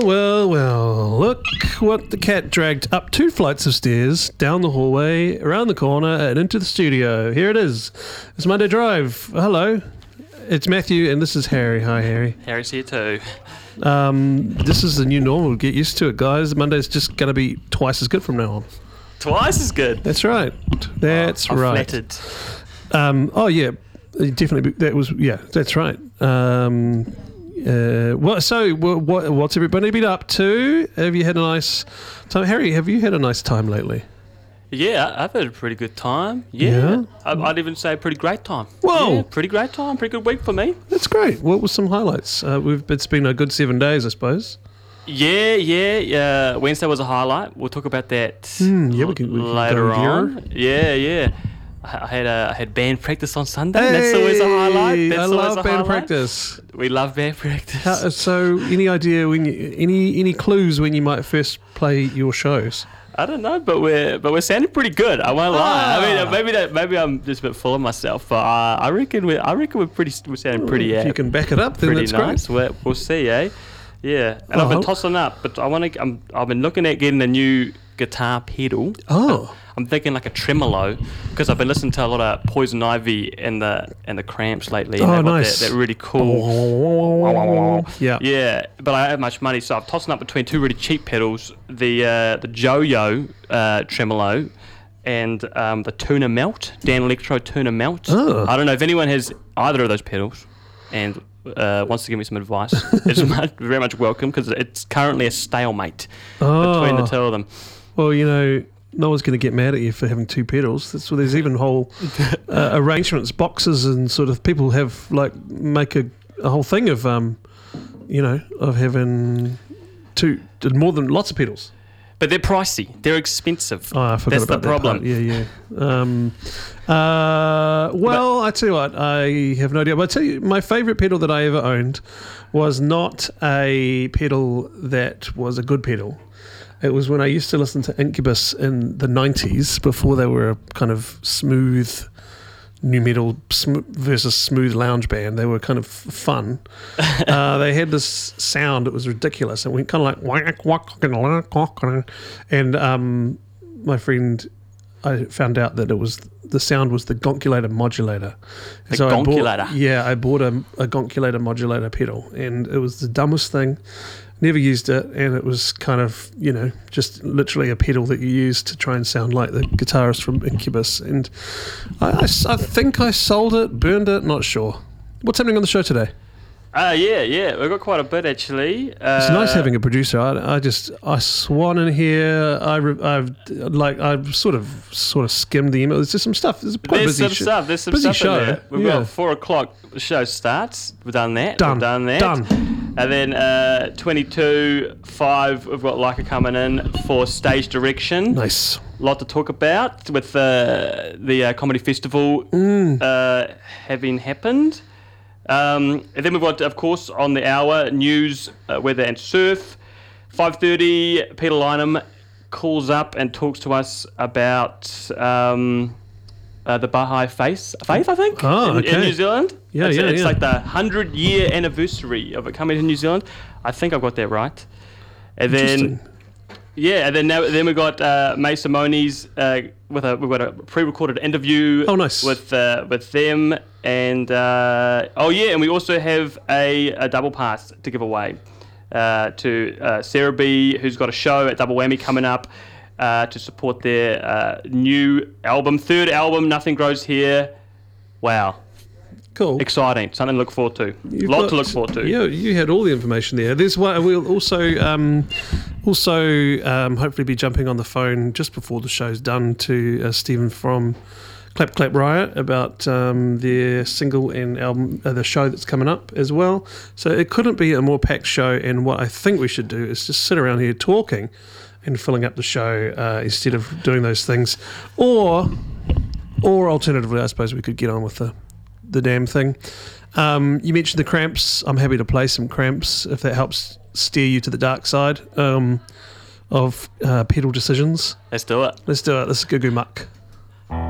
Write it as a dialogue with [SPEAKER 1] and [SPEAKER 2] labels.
[SPEAKER 1] Well. Look what the cat dragged up 2 flights of stairs, down the hallway, around the corner, and into the studio. Here it is. It's Monday Drive. Hello. It's Matthew, and this is Harry. Hi, Harry.
[SPEAKER 2] Harry's here too.
[SPEAKER 1] This is the new normal. Get used to it, guys. Monday's just going to be twice as good from now on.
[SPEAKER 2] Twice as good.
[SPEAKER 1] That's right. That's
[SPEAKER 2] I'm
[SPEAKER 1] right.
[SPEAKER 2] flattered.
[SPEAKER 1] Oh, yeah. Definitely. That's right. What's everybody been up to? Have you had a nice time? Harry, have you had a nice time lately?
[SPEAKER 2] Yeah, I've had a pretty good time. Yeah. I'd even say a pretty great time.
[SPEAKER 1] Whoa.
[SPEAKER 2] Yeah, pretty great time. Pretty good week for me.
[SPEAKER 1] That's great. What were some highlights? It's been a good 7 days, I suppose.
[SPEAKER 2] Yeah. Wednesday was a highlight. We'll talk about that
[SPEAKER 1] we can
[SPEAKER 2] later
[SPEAKER 1] go
[SPEAKER 2] on. Yeah. I had band practice on Sunday. That's always a highlight.
[SPEAKER 1] I love band practice.
[SPEAKER 2] We love band practice.
[SPEAKER 1] So, any idea any clues when you might first play your shows?
[SPEAKER 2] I don't know, but we're sounding pretty good. I won't lie. I mean, maybe I'm just a bit full of myself, but I reckon we're sounding pretty.
[SPEAKER 1] If you can back it up, then that's
[SPEAKER 2] nice.
[SPEAKER 1] Great.
[SPEAKER 2] We'll see, eh? Yeah. And I've been tossing up, but I've been looking at getting a new guitar pedal.
[SPEAKER 1] Oh.
[SPEAKER 2] I'm thinking like a tremolo, because I've been listening to a lot of Poison Ivy and the Cramps lately. And
[SPEAKER 1] oh, nice.
[SPEAKER 2] That really cool.
[SPEAKER 1] Yeah.
[SPEAKER 2] But I don't have much money, so I'm tossing up between 2 really cheap pedals: the Joyo tremolo and the Tuna Melt, Dan Electro Tuna Melt.
[SPEAKER 1] Oh.
[SPEAKER 2] I don't know if anyone has either of those pedals and wants to give me some advice. It's very much welcome, because it's currently a stalemate between the two of them.
[SPEAKER 1] Well, no one's going to get mad at you for having 2 pedals. That's where there's even whole arrangements, boxes, and sort of people have make a whole thing of of having lots of pedals.
[SPEAKER 2] But they're pricey. They're expensive.
[SPEAKER 1] Oh, I forgot
[SPEAKER 2] That's
[SPEAKER 1] about
[SPEAKER 2] the problem.
[SPEAKER 1] Yeah. I tell you what, I have no idea. But I tell you, my favourite pedal that I ever owned was not a pedal that was a good pedal. It was when I used to listen to Incubus in the 90s, before they were a kind of smooth new metal versus smooth lounge band. They were kind of fun. They had this sound that was ridiculous. It went kind of like... And my friend, I found out that the sound was the Gonculator modulator. I bought a Gonculator modulator pedal, and it was the dumbest thing. Never used it, and it was kind of, just literally a pedal that you use to try and sound like the guitarist from Incubus. And I think I sold it, burned it, not sure. What's happening on the show today?
[SPEAKER 2] Yeah. We've got quite a bit, actually.
[SPEAKER 1] It's nice having a producer. I swan in here. I've sort of skimmed the email. There's just some stuff. There's some
[SPEAKER 2] stuff. There's some
[SPEAKER 1] busy
[SPEAKER 2] stuff
[SPEAKER 1] show.
[SPEAKER 2] in there. We've got 4 o'clock. The show starts. We've done that.
[SPEAKER 1] Done.
[SPEAKER 2] And then 22:05, we've got Leica coming in for stage direction.
[SPEAKER 1] Nice.
[SPEAKER 2] A lot to talk about with the comedy festival having happened. And then we've got, of course, on the hour, news, weather and surf. 5:30, Peter Lynham calls up and talks to us about the Baha'i Faith, I think, in New Zealand. It's like the 100-year anniversary of it coming to New Zealand. I think I've got that right. And then, then we got May Simone's we've got a pre-recorded interview.
[SPEAKER 1] Oh, nice.
[SPEAKER 2] with them, and and we also have a double pass to give away to Sarah B, who's got a show at Double Whammy coming up to support their new album, 3rd album, Nothing Grows Here. Wow.
[SPEAKER 1] Cool.
[SPEAKER 2] Exciting. Something to look forward to. A lot to look forward to.
[SPEAKER 1] Yeah, you had all the information there. There's one. We'll also hopefully be jumping on the phone just before the show's done to Stephen from Clap Clap Riot about their single and album, the show that's coming up as well. So it couldn't be a more packed show. And what I think we should do is just sit around here talking and filling up the show instead of doing those things. Or alternatively, I suppose we could get on with the damn thing. You mentioned the Cramps. I'm happy to play some Cramps if that helps steer you to the dark side of pedal decisions.
[SPEAKER 2] Let's do it.
[SPEAKER 1] This is Goo Goo Muck.